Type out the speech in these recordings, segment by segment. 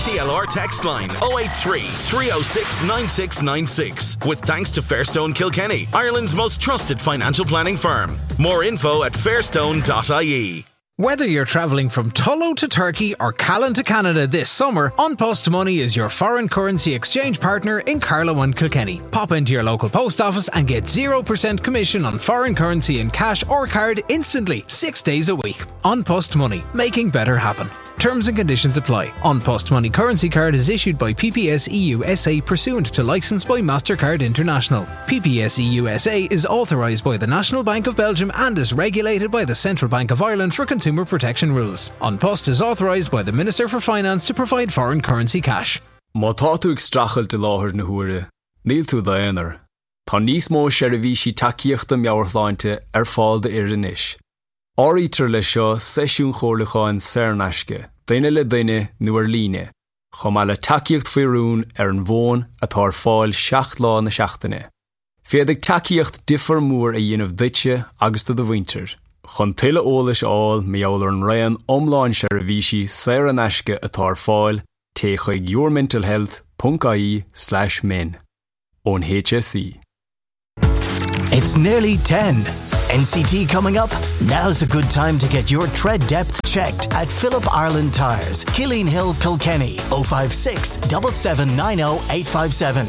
KCLR text line 083 306 9696. With thanks to Fairstone Kilkenny, Ireland's most trusted financial planning firm. More info at fairstone.ie. Whether you're travelling from Tullow to Turkey or Callan to Canada this summer, An Post Money is your foreign currency exchange partner in Carlow and Kilkenny. Pop into your local post office and get 0% commission on foreign currency in cash or card instantly, 6 days a week. An Post Money, making better happen. Terms and conditions apply. An Post Money currency card is issued by PPS EU SA pursuant to licence by MasterCard International. PPS EU SA is authorised by the National Bank of Belgium and is regulated by the Central Bank of Ireland for consumer protection rules. An Post is authorised by the Minister for Finance to provide foreign currency cash. Má tá tú ag strachel de láthir na huaire, níl tú daonar. Tá níos mó seirbhísí takeíochta meabhartháinte fáil de iris. Áítar le seo seisiún chomhlacháin Saornaiske, daine le daine nuair líne, chomh maith le takeíocht faoirún an bhón atá fáil 7 lá na seachtaine. Féadigh takeíocht differ mór a dhéanamh duite agus do bhaintear. Chun tuile eolais áil meabhair an raon omláin seirbhísí Saornaiske atá fáil té chuig yourmentalhealth.ie/min. Ón HSE. It's nearly 10. NCT coming up? Now's a good time to get your tread depth checked at Philip Ireland Tyres, Killeen Hill, Kilkenny, 056 7790 857.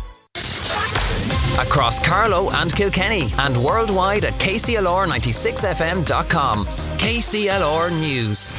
Across Carlow and Kilkenny and worldwide at kclr96fm.com. KCLR News.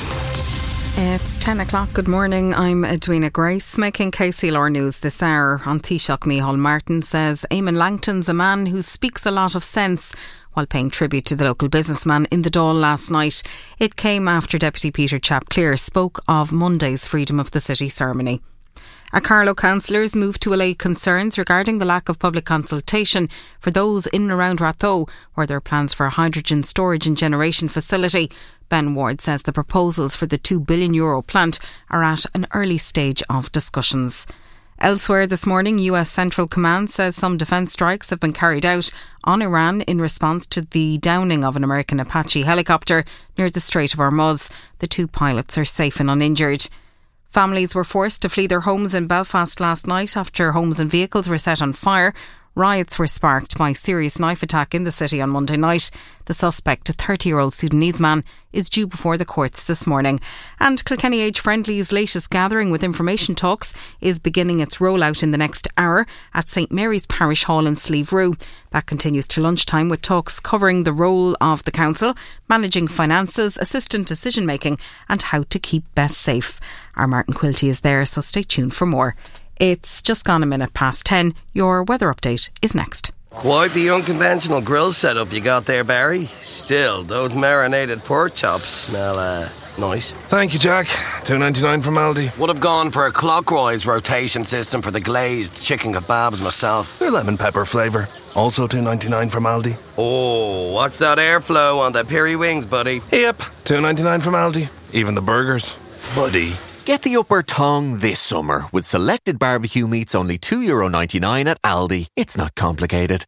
It's 10 o'clock. Good morning. I'm Edwina Grace, making KCLR News this hour. On Taoiseach Micheál Martin says Eamon Langton's a man who speaks a lot of sense, while paying tribute to the local businessman in the Dáil last night. It came after Deputy Peter Chapclear spoke of Monday's Freedom of the City ceremony. A Carlow councillors moved to allay concerns regarding the lack of public consultation for those in and around Ratho, where there are plans for a hydrogen storage and generation facility. Ben Ward says the proposals for the €2 billion plant are at an early stage of discussions. Elsewhere this morning, US Central Command says some defence strikes have been carried out on Iran in response to the downing of an American Apache helicopter near the Strait of Hormuz. The 2 pilots are safe and uninjured. Families were forced to flee their homes in Belfast last night after homes and vehicles were set on fire. Riots were sparked by a serious knife attack in the city on Monday night. The suspect, a 30-year-old Sudanese man, is due before the courts this morning. And Kilkenny Age Friendly's latest gathering with Information Talks is beginning its rollout in the next hour at St Mary's Parish Hall in Slieve Rue. That continues to lunchtime with talks covering the role of the council, managing finances, assistant decision making and how to keep best safe. Our Martin Quilty is there, so stay tuned for more. It's just gone a minute past 10. Your weather update is next. Quite the unconventional grill setup you got there, Barry. Still, those marinated pork chops smell nice. Thank you, Jack. $2.99 from Aldi. Would have gone for a clockwise rotation system for the glazed chicken kebabs myself. They're lemon pepper flavour. Also $2.99 from Aldi. Oh, watch that airflow on the peri wings, buddy. Yep, $2.99 from Aldi. Even the burgers. Buddy. Get the upper tongue this summer with selected barbecue meats only €2.99 at Aldi. It's not complicated.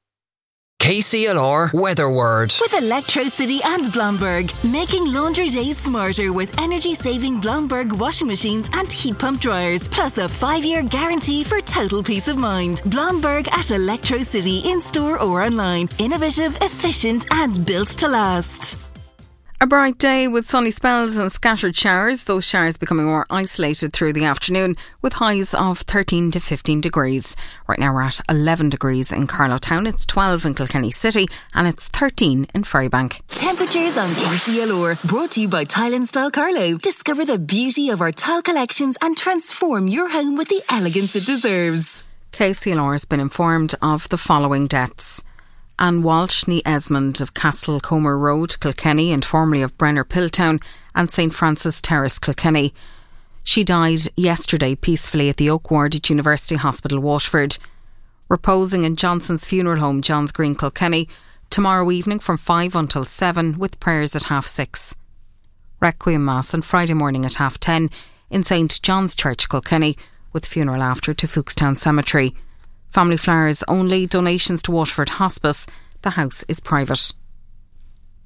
KCLR Weather Word. With Electrocity and Blomberg, making laundry days smarter with energy-saving Blomberg washing machines and heat pump dryers, plus a 5-year guarantee for total peace of mind. Blomberg at Electrocity in-store or online. Innovative, efficient and built to last. A bright day with sunny spells and scattered showers, those showers becoming more isolated through the afternoon with highs of 13 to 15 degrees. Right now we're at 11 degrees in Carlow Town, it's 12 in Kilkenny City and it's 13 in Ferrybank. Temperatures on KCLR, brought to you by Tile Style Carlow. Discover the beauty of our tile collections and transform your home with the elegance it deserves. KCLR has been informed of the following deaths. Anne Walsh, ní Esmond of Castle Comer Road, Kilkenny, and formerly of Brenner Pilltown and St Francis Terrace, Kilkenny. She died yesterday peacefully at the Oak Ward at University Hospital, Waterford. Reposing in Johnson's Funeral Home, Johns Green, Kilkenny, tomorrow evening from 5 until 7 with prayers at 6:30. Requiem Mass on Friday morning at 10:30 in St John's Church, Kilkenny, with funeral after to Fookstown Cemetery. Family flowers only, donations to Waterford Hospice. The house is private.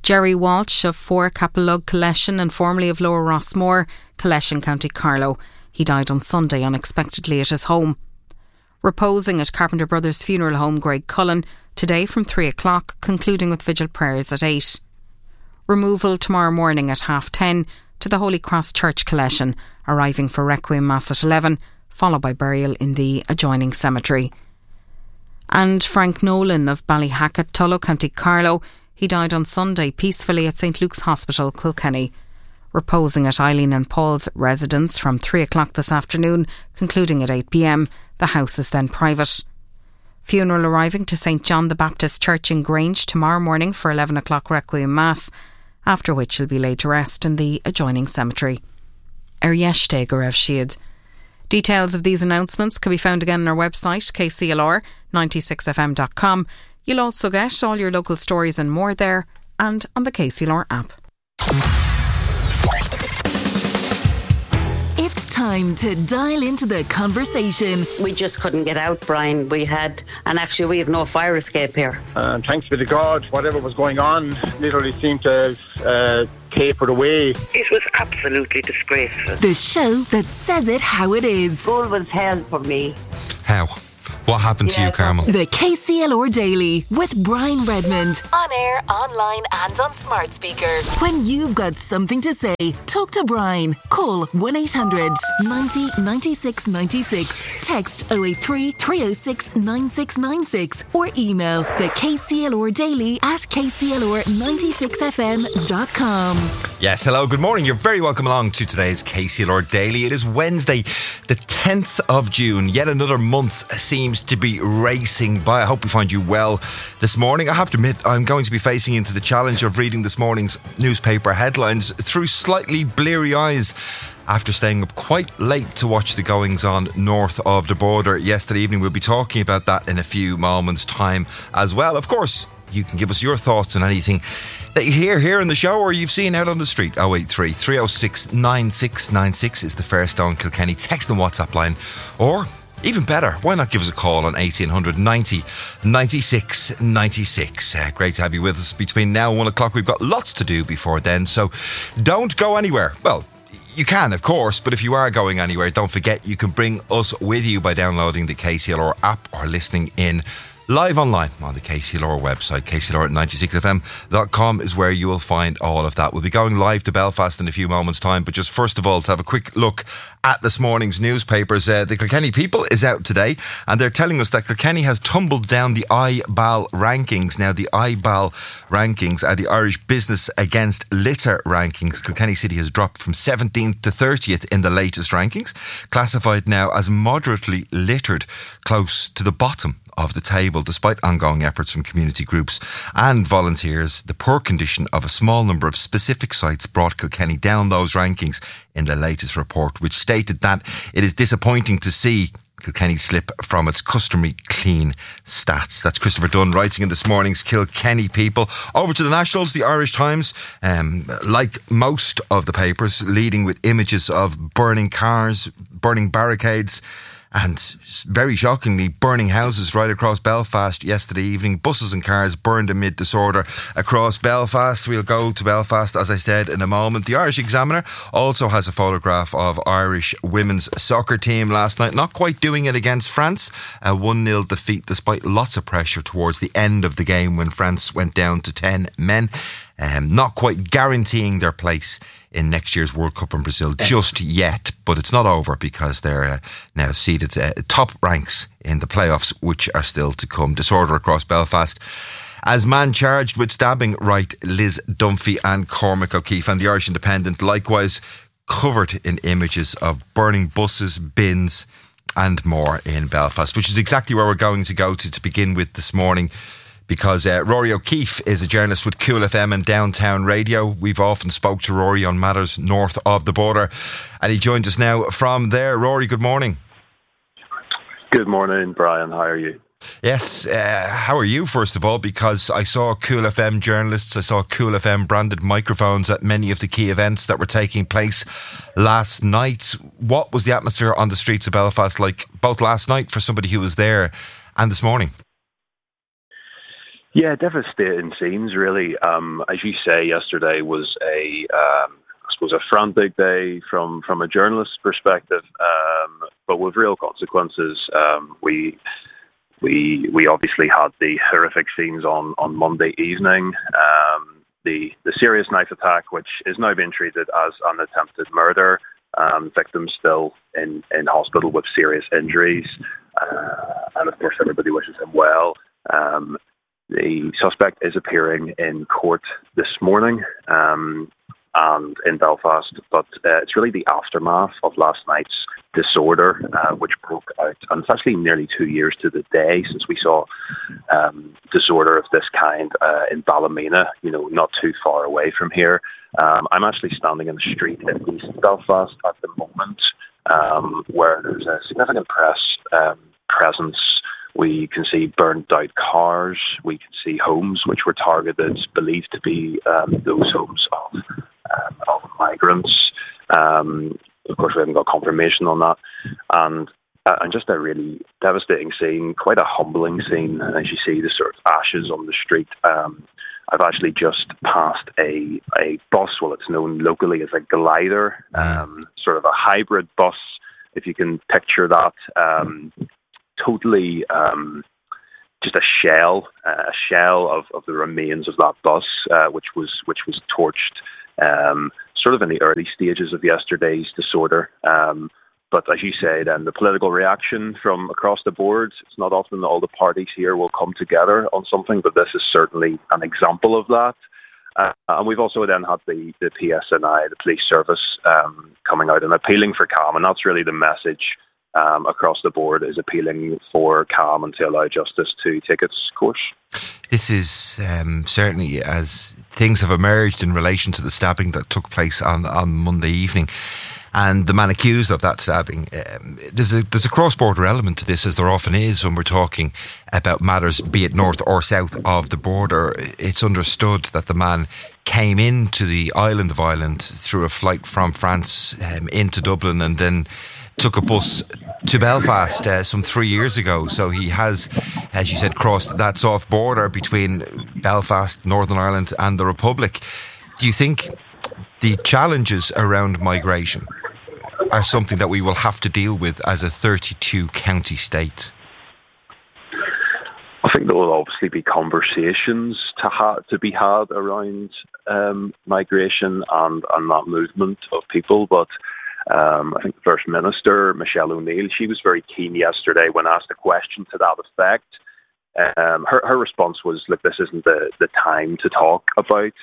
Jerry Walsh of 4 Capalug Collection and formerly of Lower Rossmore, Collection, County Carlow. He died on Sunday unexpectedly at his home. Reposing at Carpenter Brothers Funeral Home, Greg Cullen, today from 3 o'clock, concluding with vigil prayers at 8. Removal tomorrow morning at 10:30 to the Holy Cross Church Collection, arriving for Requiem Mass at 11, followed by burial in the adjoining cemetery. And Frank Nolan of Ballyhacket, Tullow, County Carlow, he died on Sunday peacefully at St Luke's Hospital, Kilkenny. Reposing at Eileen and Paul's residence from 3 o'clock this afternoon, concluding at 8 p.m. The house is then private. Funeral arriving to St John the Baptist Church in Grange tomorrow morning for 11 o'clock Requiem Mass, after which he'll be laid to rest in the adjoining cemetery. Yesterday go raibh siad. Details of these announcements can be found again on our website, kclr96fm.com. You'll also get all your local stories and more there, and on the KCLR app. It's time to dial into the conversation. We just couldn't get out, Brian. We have no fire escape here. Thanks be to God, whatever was going on literally seemed to have tapered away. It was absolutely disgraceful. The show that says it how it is. School was hell for me. How? What happened to you, Carmel? The KCLR Daily with Brian Redmond. On air, online and on smart speaker. When you've got something to say, talk to Brian. Call 1-800 90 96 96. Text 083 306 9696 or email the KCLR Daily at kclr96fm.com. Yes, hello, good morning. You're very welcome along to today's KCLR Daily. It is Wednesday, the 10th of June. Yet another month seems to be racing by. I hope we find you well this morning. I have to admit, I'm going to be facing into the challenge of reading this morning's newspaper headlines through slightly bleary eyes after staying up quite late to watch the goings-on north of the border yesterday evening. We'll be talking about that in a few moments' time as well. Of course, you can give us your thoughts on anything that you hear here in the show or you've seen out on the street. 083 306 9696 is the Fairstone Kilkenny text and WhatsApp line. Or even better, why not give us a call on 1800 90 96 96. Great to have you with us between now and 1 o'clock. We've got lots to do before then, so don't go anywhere. Well, you can, of course, but if you are going anywhere, don't forget you can bring us with you by downloading the KCLR app or listening in live online on the KCLR website. KCLR96fm.com is where you will find all of that. We'll be going live to Belfast in a few moments' time, but just first of all, to have a quick look at this morning's newspapers. The Kilkenny People is out today, and they're telling us that Kilkenny has tumbled down the IBAL rankings. Now, the IBAL rankings are the Irish Business Against Litter rankings. Kilkenny City has dropped from 17th to 30th in the latest rankings, classified now as moderately littered, close to the bottom of the table, despite ongoing efforts from community groups and volunteers. The poor condition of a small number of specific sites brought Kilkenny down those rankings in the latest report, which stated that it is disappointing to see Kilkenny slip from its customary clean stats. That's Christopher Dunn writing in this morning's Kilkenny People. Over to the Nationals, the Irish Times, like most of the papers, leading with images of burning cars, burning barricades, and very shockingly, burning houses right across Belfast yesterday evening. Buses and cars burned amid disorder across Belfast. We'll go to Belfast, as I said, in a moment. The Irish Examiner also has a photograph of Irish women's soccer team last night, not quite doing it against France. A 1-0 defeat despite lots of pressure towards the end of the game when France went down to 10 men. Not quite guaranteeing their place in next year's World Cup in Brazil just yet, but it's not over because they're now seated top ranks in the playoffs, which are still to come. Disorder across Belfast as man charged with stabbing write Liz Dunphy and Cormac O'Keefe, and the Irish Independent likewise covered in images of burning buses, bins and more in Belfast, which is exactly where we're going to go to begin with this morning, because Rory O'Keefe is a journalist with Cool FM and Downtown Radio. We've often spoke to Rory on matters north of the border, and he joins us now from there. Rory, good morning. Good morning, Brian. How are you? Yes, how are you, first of all? Because I saw Cool FM journalists, I saw Cool FM branded microphones at many of the key events that were taking place last night. What was the atmosphere on the streets of Belfast like, both last night for somebody who was there and this morning? Yeah, devastating scenes, really. As you say, yesterday was I suppose, a frantic day from a journalist's perspective, but with real consequences. We obviously had the horrific scenes on Monday evening. The serious knife attack, which is now being treated as an attempted murder. Victims still in hospital with serious injuries, and of course everybody wishes him well. The suspect is appearing in court this morning and in Belfast, but it's really the aftermath of last night's disorder which broke out. And it's actually nearly 2 years to the day since we saw disorder of this kind in Ballymena, not too far away from here. I'm actually standing in the street in East Belfast at the moment, where there's a significant press presence. We can see burnt out cars. We can see homes which were targeted, believed to be those homes of migrants. Of course, we haven't got confirmation on that. And just a really devastating scene, quite a humbling scene. As you see the sort of ashes on the street. I've actually just passed a bus, well, it's known locally as a glider, sort of a hybrid bus, if you can picture that. Totally just a shell of the remains of that bus, which was torched sort of in the early stages of yesterday's disorder. But as you say, then the political reaction from across the board, it's not often that all the parties here will come together on something, but this is certainly an example of that. And we've also then had the PSNI, the police service, coming out and appealing for calm, and that's really the message across the board, is appealing for calm and to allow justice to take its course. This is certainly, as things have emerged in relation to the stabbing that took place on Monday evening, and the man accused of that stabbing, there's a cross-border element to this, as there often is when we're talking about matters, be it north or south of the border. It's understood that the man came into the island of Ireland through a flight from France into Dublin, and then took a bus to Belfast some 3 years ago. So he has, as you said, crossed that soft border between Belfast, Northern Ireland and the Republic. Do you think the challenges around migration are something that we will have to deal with as a 32 county state? I think there will obviously be conversations to be had around migration and that movement of people, but I think the First Minister, Michelle O'Neill, she was very keen yesterday when asked a question to that effect. Her response was, look, this isn't the time to talk about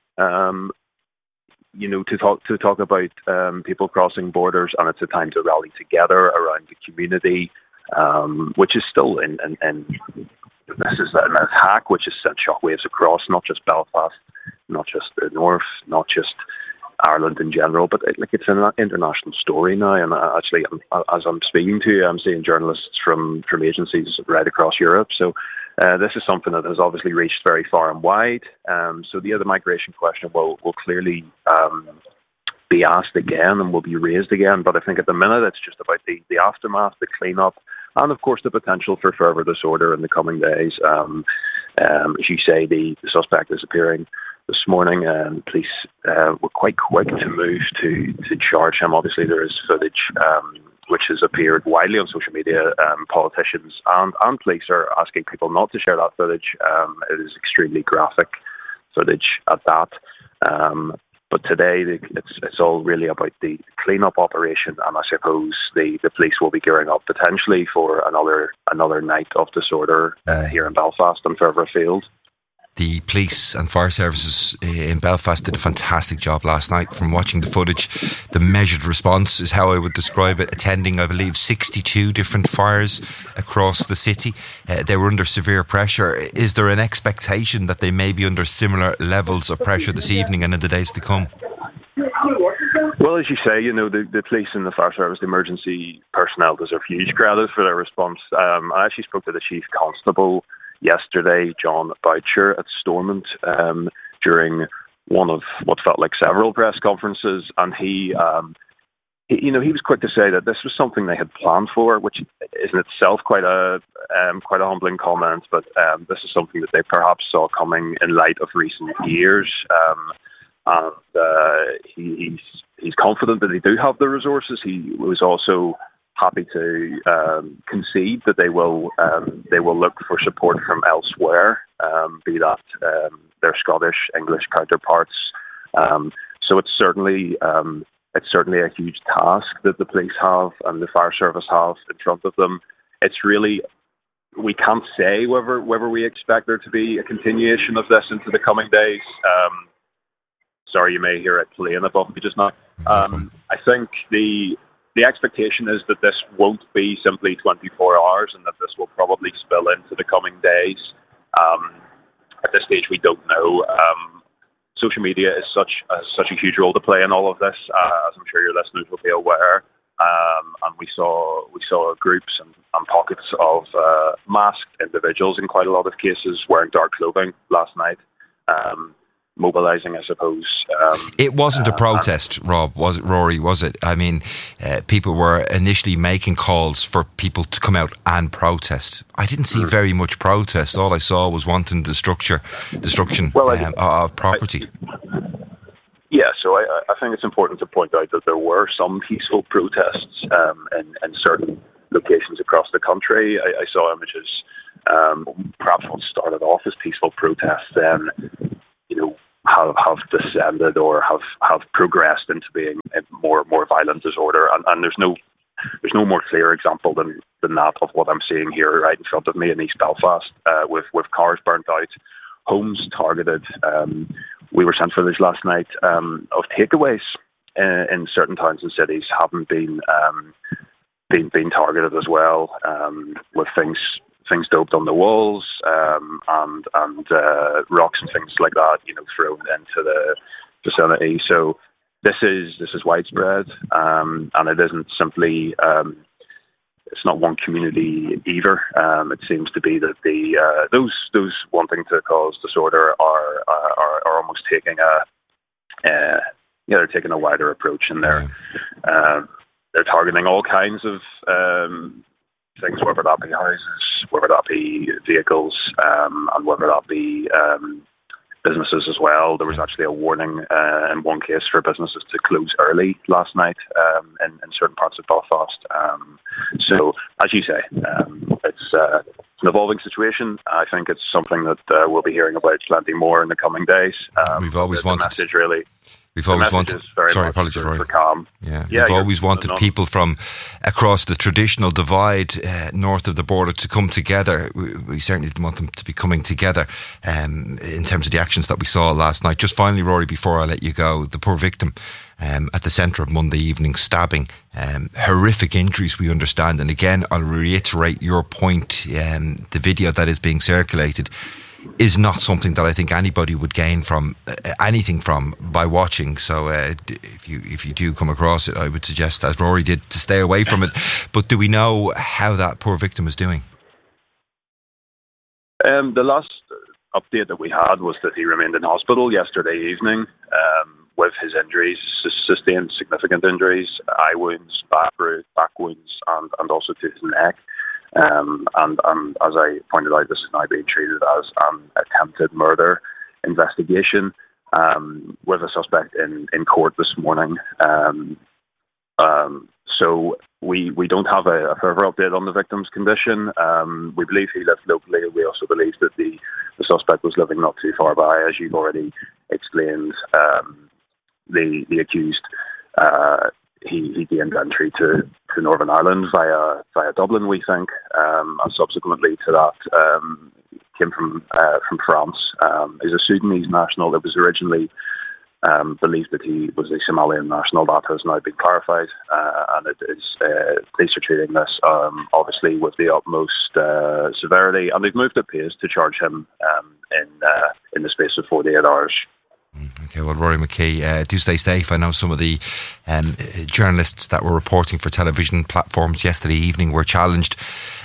to talk about people crossing borders, and it's a time to rally together around the community, which is still in this is an attack which has sent shockwaves across not just Belfast, not just the north, not just Ireland in general, but it's an international story now. And actually, as I'm speaking to you, I'm seeing journalists from agencies right across Europe. So this is something that has obviously reached very far and wide. So the migration question will clearly be asked again and will be raised again. But I think at the minute it's just about the aftermath, the clean-up, and of course the potential for further disorder in the coming days. As you say, the suspect is appearing this morning, and police were quite quick to move to charge him. Obviously, there is footage which has appeared widely on social media. Politicians and police are asking people not to share that footage. It is extremely graphic footage at that. But today, it's all really about the clean-up operation, and I suppose the police will be gearing up potentially for another night of disorder here in Belfast and further afield. The police and fire services in Belfast did a fantastic job last night. From watching the footage, the measured response is how I would describe it, attending, I believe, 62 different fires across the city. They were under severe pressure. Is there an expectation that they may be under similar levels of pressure this evening and in the days to come? Well, as you say, the police and the fire service, the emergency personnel deserve huge credit for their response. I actually spoke to the chief constable yesterday, John Boucher, at Stormont during one of what felt like several press conferences, and he he was quick to say that this was something they had planned for, which is in itself quite a humbling comment. But this is something that they perhaps saw coming in light of recent years, and he's confident that they do have the resources. He was also happy to concede that they will look for support from elsewhere, be that their Scottish, English counterparts. So it's certainly a huge task that the police have and the fire service have in front of them. It's really, we can't say whether we expect there to be a continuation of this into the coming days. Sorry, you may hear it playing above me just now. I think the expectation is that this won't be simply 24 hours and that this will probably spill into the coming days. At this stage, we don't know. Social media is such a huge role to play in all of this, as I'm sure your listeners will be aware. And we saw groups and pockets of masked individuals in quite a lot of cases wearing dark clothing last night, mobilising, I suppose. It wasn't a protest, Rob, was it, Rory? Was it? I mean, people were initially making calls for people to come out and protest. I didn't see very much protest. All I saw was wanton destruction of property. So I think it's important to point out that there were some peaceful protests in certain locations across the country. I saw images, perhaps what started off as peaceful protests, then have descended or have progressed into being more violent disorder, and there's no more clear example than that of what I'm seeing here right in front of me in East Belfast, with cars burnt out, homes targeted. We were sent footage last night of takeaways in certain towns and cities having been targeted as well, with things doped on the walls, and rocks and things like that, thrown into the vicinity. So this is widespread, and it isn't simply. It's not one community either. It seems to be that those wanting to cause disorder are almost taking they're taking a wider approach, and they're targeting all kinds of things, whether that be houses, whether that be vehicles, and whether that be businesses as well. There was actually a warning in one case for businesses to close early last night in certain parts of Belfast. So, as you say, it's an evolving situation. I think it's something that we'll be hearing about plenty more in the coming days. We've always wanted. Message really. We've always wanted. Sorry, apologies, Rory. Calm. We've always wanted people from across the traditional divide north of the border to come together. We certainly didn't want them to be coming together in terms of the actions that we saw last night. Just finally, Rory, before I let you go, the poor victim at the centre of Monday evening stabbing, horrific injuries, we understand. And again, I'll reiterate your point. The video that is being circulated is not something that I think anybody would gain from anything from by watching. So if you do come across it, I would suggest, as Rory did, to stay away from it. But do we know how that poor victim is doing? The last update that we had was that he remained in hospital yesterday evening with his injuries, sustained significant injuries, eye wounds, back wounds, and also to his neck. And as I pointed out, this is now being treated as an attempted murder investigation, with a suspect in court this morning. So we don't have a further update on the victim's condition. We believe he lived locally. We also believe that the suspect was living not too far by, as you've already explained. The accused, he gained entry to Northern Ireland via Dublin, we think, and subsequently to that came from France. He's a Sudanese national. It was originally believed that he was a Somalian national. That has now been clarified, and it is police are treating this obviously with the utmost severity, and they've moved at pace to charge him in the space of 48 hours. Okay, well, Rory McKee, do stay safe. I know some of the journalists that were reporting for television platforms yesterday evening were challenged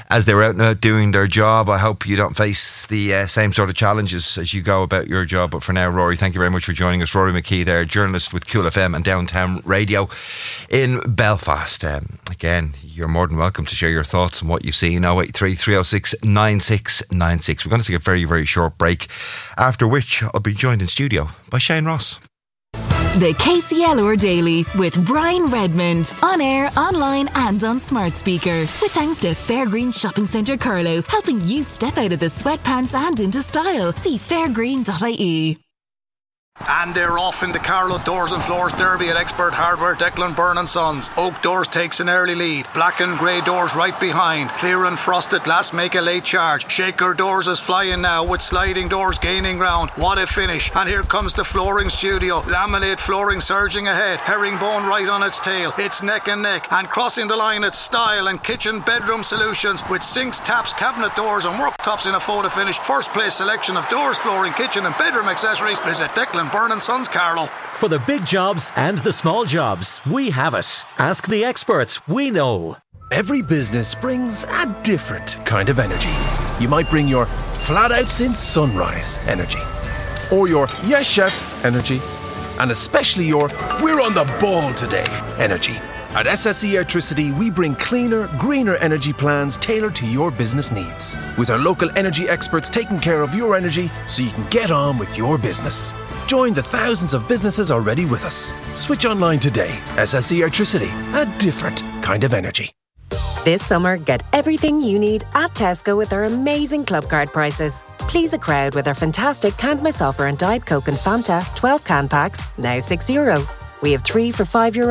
as they're out and out doing their job. I hope you don't face the same sort of challenges as you go about your job. But for now, Rory, thank you very much for joining us. Rory McKee there, journalist with Cool FM and Downtown Radio in Belfast. Again, you're more than welcome to share your thoughts on what you've seen. 083 306 9696. We're going to take a very, very short break, after which I'll be joined in studio by Shane Ross. The KCLR Daily with Brian Redmond. On air, online and on smart speaker. With thanks to Fairgreen Shopping Centre Carlow, helping you step out of the sweatpants and into style. See fairgreen.ie. And they're off in the Carlow Doors and Floors Derby at Expert Hardware, Declan Byrne & Sons. Oak Doors takes an early lead. Black and grey doors right behind. Clear and frosted glass make a late charge. Shaker Doors is flying now with sliding doors gaining ground. What a finish. And here comes the flooring studio. Laminate flooring surging ahead. Herringbone right on its tail. It's neck and neck. And crossing the line, it's Style and Kitchen Bedroom Solutions with sinks, taps, cabinet doors and worktops in a photo finish. First place selection of doors, flooring, kitchen and bedroom accessories. Visit Declan Byrne & Sons Carlow. For the big jobs and the small jobs, we have it. Ask the experts, we know. Every business brings a different kind of energy. You might bring your flat out since sunrise energy, or your yes chef energy, and especially your we're on the ball today energy. At SSE Electricity, we bring cleaner, greener energy plans tailored to your business needs, with our local energy experts taking care of your energy so you can get on with your business. Join the thousands of businesses already with us. Switch online today. SSE Electricity, a different kind of energy. This summer, get everything you need at Tesco with our amazing club card prices. Please a crowd with our fantastic canned Misofer and Diet Coke and Fanta 12 can packs, now €6. We have 3 for €5